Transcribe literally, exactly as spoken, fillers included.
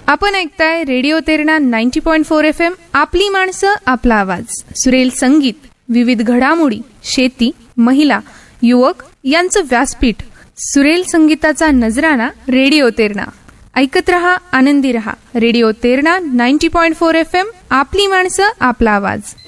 आपण ऐकताय radio Terna ninety point four F M. आपली माणसं आपला आवाज. सुरेल संगीत, विविध घडामोडी, शेती, महिला, युवक यांचं व्यासपीठ. सुरेल संगीताचा नजराणा रेडिओ तेरणा. ऐकत रहा, आनंदी रहा. Radio Terna ninety point four F M. आपली माणसं आपला आवाज.